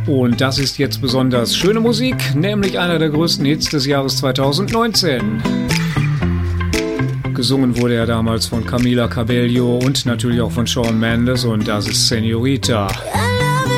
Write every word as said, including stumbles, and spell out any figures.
Und das ist jetzt besonders schöne Musik, nämlich einer der größten Hits des Jahres zweitausendneunzehn. Gesungen wurde er damals von Camila Cabello und natürlich auch von Shawn Mendes und das ist Señorita.